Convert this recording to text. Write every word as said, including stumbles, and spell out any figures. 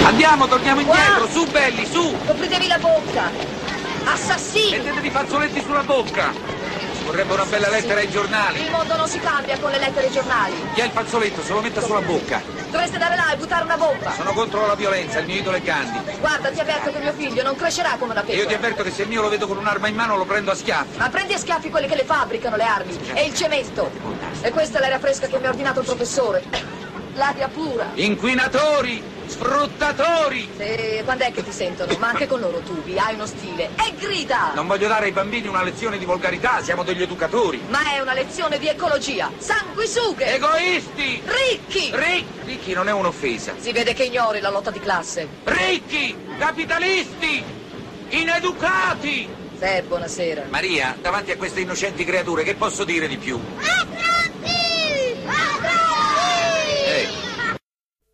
Andiamo, torniamo indietro, Qua. su belli, su! Copritevi la bocca! Assassini! Mettetevi i fazzoletti sulla bocca! Ci vorrebbe una bella lettera ai giornali. Il mondo non si cambia con le lettere ai giornali. Chi ha il fazzoletto se lo metta sulla bocca. Dovreste andare là e buttare una bomba. Sono contro la violenza, il mio idolo è Gandhi. Guarda, ti avverto che mio figlio non crescerà come una E pecora. io ti avverto che se il mio lo vedo con un'arma in mano lo prendo a schiaffi. Ma prendi a schiaffi quelli che le fabbricano, le armi. E il cemento. E questa è l'aria fresca che mi ha ordinato il professore. L'aria pura. Inquinatori! Sfruttatori! E quando è che ti sentono? Ma anche con loro tubi, hai uno stile. E grida! Non voglio dare ai bambini una lezione di volgarità, siamo degli educatori. Ma è una lezione di ecologia. Sanguisughe! Egoisti! Ricchi! Ricchi! Ricchi non è un'offesa. Si vede che ignori la lotta di classe. Ricchi! Capitalisti! Ineducati! Sir, buonasera. Maria, davanti a queste innocenti creature, che posso dire di più?